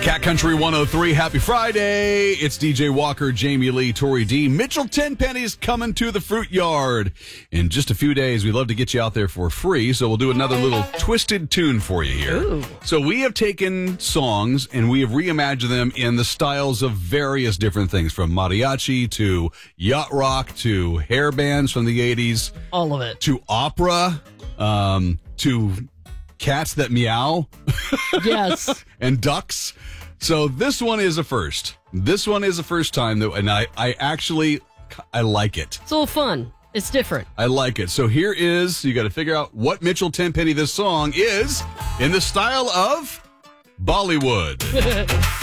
Cat Country 103, happy Friday. It's DJ Walker, Jamie Lee, Tori D. Mitchell Tenpenny's coming to the Fruit Yard. In just a few days, we'd love to get you out there for free, so we'll do another little twisted tune for you here. Ooh. So we have taken songs and we have reimagined them in the styles of various different things, from mariachi to yacht rock to hair bands from the 80s. All of it. To opera, to cats that meow. Yes. And ducks. So this one is a first. This one is the first time, though, and I like it. It's a little fun. It's different. I like it. So here is, you got to figure out what Mitchell Tenpenny this song is in the style of Bollywood.